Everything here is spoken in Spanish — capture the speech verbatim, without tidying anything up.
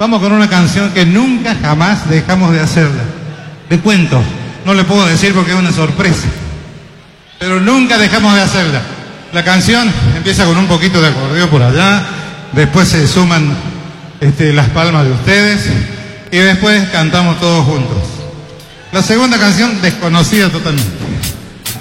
Vamos con una canción que nunca jamás dejamos de hacerla. Le cuento, no le puedo decir porque es una sorpresa, pero nunca dejamos de hacerla. La canción empieza con un poquito de acordeón por allá, después se suman este, las palmas de ustedes y después cantamos todos juntos. La segunda canción, desconocida totalmente.